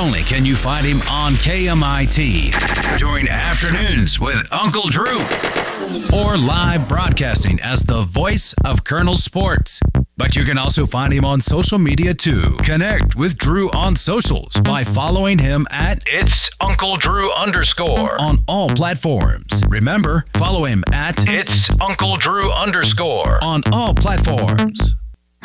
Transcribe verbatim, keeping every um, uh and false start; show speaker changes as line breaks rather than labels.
only can you find him on K M I T during Afternoons with Uncle Drew, or live broadcasting as the voice of Colonel Sports. But you can also find him on social media too. Connect with Drew on socials by following him at It's Uncle Drew underscore on all platforms. Remember, follow him at It's Uncle Drew underscore on all platforms.